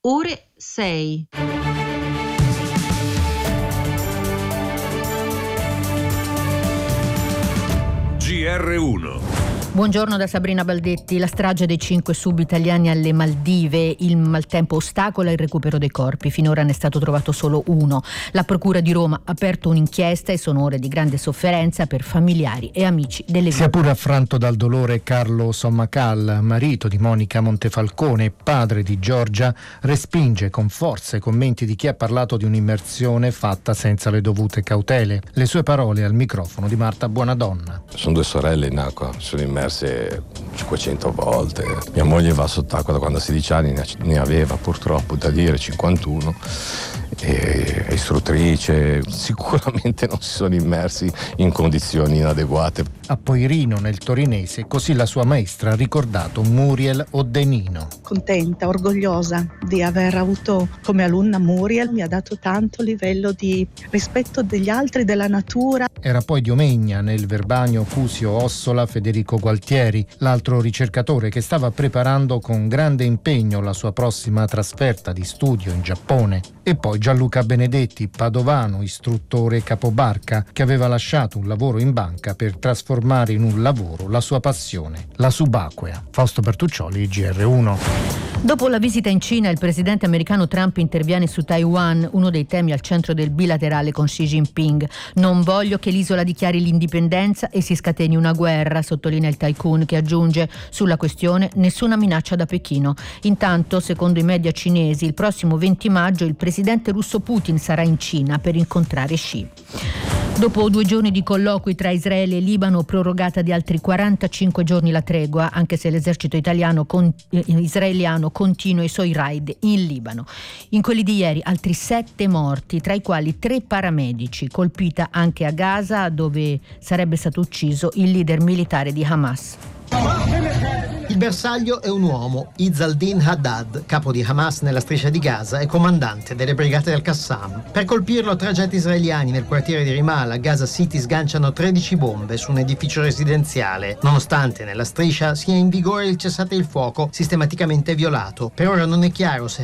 ore 6. GR1. Buongiorno da Sabrina Baldetti. La strage dei 5 sub-italiani alle Maldive. Il maltempo ostacola il recupero dei corpi. Finora ne è stato trovato solo uno. La Procura di Roma ha aperto un'inchiesta e sono ore di grande sofferenza per familiari e amici delle vittime. Sia pure affranto dal dolore, Carlo Sommacal, marito di Monica Montefalcone e padre di Giorgia, respinge con forza i commenti di chi ha parlato di un'immersione fatta senza le dovute cautele. Le sue parole al microfono di Marta Buonadonna. Sono 2 sorelle in acqua, sono immerse 500 volte. Mia moglie va sott'acqua da quando ha 16 anni, ne aveva purtroppo da dire 51. È istruttrice, sicuramente non si sono immersi in condizioni inadeguate. A Poirino, nel torinese, così la sua maestra ha ricordato Muriel Oddenino. Contenta, orgogliosa di aver avuto come alunna Muriel, mi ha dato tanto livello di rispetto degli altri, della natura. Era poi di Omegna, nel Verbanio Cusio Ossola, Federico Gualtieri, l'altro ricercatore che stava preparando con grande impegno la sua prossima trasferta di studio in Giappone. E poi Gianluca Benedetti, padovano, istruttore capobarca, che aveva lasciato un lavoro in banca per trasformare in un lavoro la sua passione, la subacquea. Fausto Bertuccioli, GR1. Dopo la visita in Cina, il presidente americano Trump interviene su Taiwan, uno dei temi al centro del bilaterale con Xi Jinping. Non voglio che l'isola dichiari l'indipendenza e si scateni una guerra, sottolinea il tycoon, che aggiunge: sulla questione nessuna minaccia da Pechino. Intanto, secondo i media cinesi, il prossimo 20 maggio il presidente russo Putin sarà in Cina per incontrare Xi. Dopo 2 giorni di colloqui tra Israele e Libano, prorogata di altri 45 giorni la tregua, anche se l'esercito israeliano continua i suoi raid in Libano. In quelli di ieri altri 7 morti, tra i quali 3 paramedici, colpita anche a Gaza, dove sarebbe stato ucciso il leader militare di Hamas. Il bersaglio è un uomo, Izzaldin Haddad, capo di Hamas nella striscia di Gaza e comandante delle brigate del Qassam. Per colpirlo, 3 jet israeliani nel quartiere di Ramallah, Gaza City, sganciano 13 bombe su un edificio residenziale, nonostante nella striscia sia in vigore il cessate il fuoco sistematicamente violato. Per ora non è chiaro se